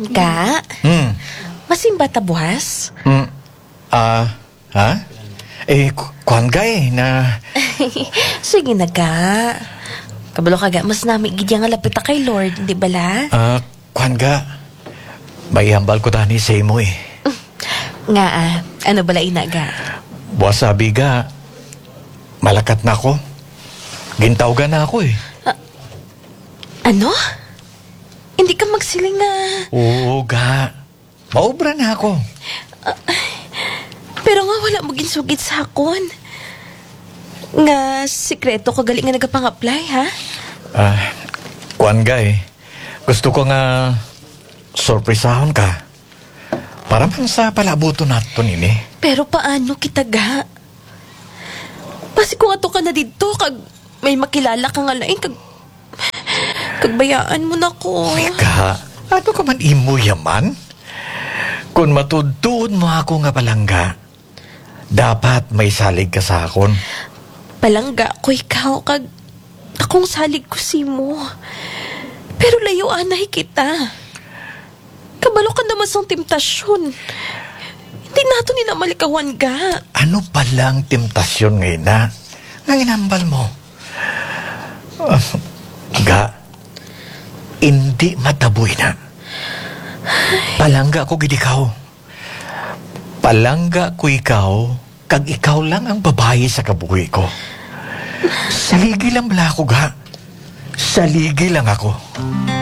Ga, Hmm. masimba ta buhas? Ha? Kuhan ka na... Sige na ga. Kabalo ka ga, mas nami gidya nga lapit ta kay Lord, di bala? Kuhan ka. May hambal ko tani sa imo Nga ano bala ina ga? Buwas sabi ka, malakat na ako. Gintawgan na ako Ano? Hindi ka magsiling na... Oo ga. Maubra na ako. Pero nga wala mo ginsugid sa akon. Nga sikreto ka galing nga nagapang-apply, ha? Kuhan ka Gusto ko nga sorpresahon ka. Para man sa palabuto nato nini. Pero paano kita ga? Pasi kung ato ka na dito, kag may makilala ka nga lain, kagbayaan mo na ko. Ka, ano ka man imo yaman? Kung matudtuon mo ako nga palangga, dapat may salig ka sa akon. Palangga ko ikaw, kag akong salig ko si mo. Pero layuan na kita. Kabalo ka naman sa temptasyon. Hindi nato nila malikawan ga. Ano palang temptasyon ngayon na? Nga inambal mo? Ga, hindi mataboy na. Palangga ko gid ikaw. Palangga ko ikaw, kag ikaw lang ang babae sa kabuhi ko. Saligi lang bala ako, ga. Saligi lang ako.